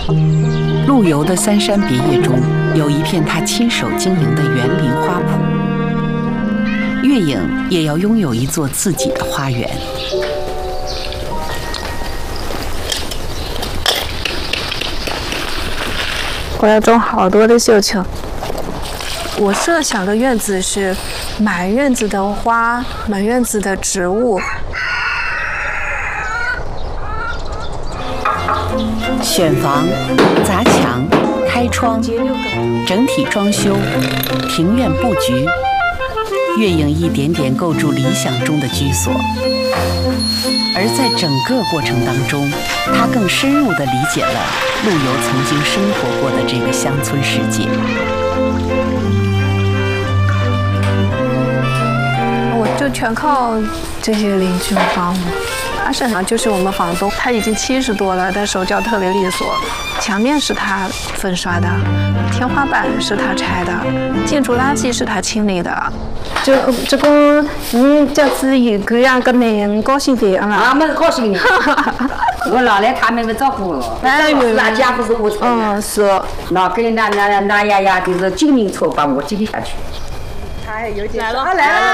陆游的《三山别业》中有一片他亲手经营的园林花圃，月影也要拥有一座自己的花园。 我要种好多的绣球。我设想的院子是满院子的花，满院子的植物。 选房、砸墙、开窗、整体装修、庭院布局，月影一点点构筑理想中的居所。而在整个过程当中，他更深入地理解了陆游曾经生活过的这个乡村世界。 我就全靠这些邻居帮我。阿婶呢，就是我们房东，他已经70多了，但手脚特别利索。墙面是他粉刷的，天花板是他拆的，建筑垃圾是他清理的。这个你就是一个样个男人高兴点了。 俺们高兴。我老来他们会照顾我。俺家不是我炒的。 是。 那跟那呀呀就是精灵炒饭，我接不下去。他还有点来了。